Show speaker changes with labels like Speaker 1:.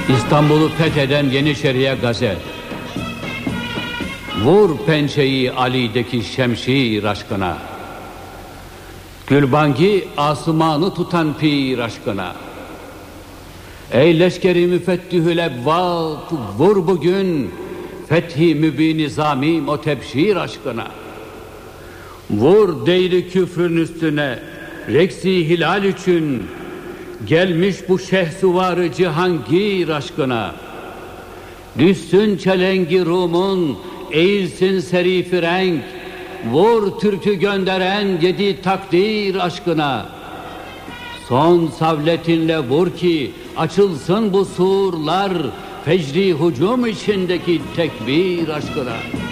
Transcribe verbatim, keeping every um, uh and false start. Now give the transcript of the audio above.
Speaker 1: İstanbul'u fetheden Yeniçeriye gazet. Vur pençeyi Ali'deki şemşir aşkına. Gülbangi Asuman'ı tutan pir aşkına. Ey leşkeri müfettihül ebvab, vur bugün fethi mübin-i zamim o tebşir aşkına. Vur değri küfrün üstüne reksi hilal için gelmiş bu şehsuvarı cihangir aşkına. Düşsün çelengi Rum'un, eğilsin serifi renk, vur Türk'ü gönderen yedi takdir aşkına. Son savletinle vur ki açılsın bu surlar, fecri hücum içindeki tekbir aşkına.